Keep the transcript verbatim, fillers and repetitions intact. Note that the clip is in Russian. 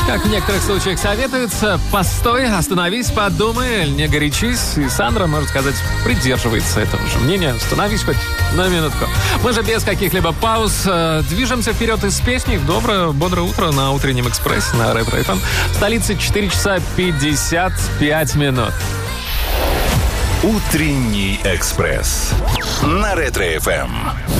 Как в некоторых случаях советуется, постой, остановись, подумай, не горячись. И Сандра, можно сказать, придерживается этого же мнения. Остановись хоть на минутку. Мы же без каких-либо пауз э, движемся вперед из песни. Доброе, бодрое утро на утреннем экспрессе на Ретро эф эм. В столице четыре часа пятьдесят пять минут. Утренний экспресс на Ретро эф эм.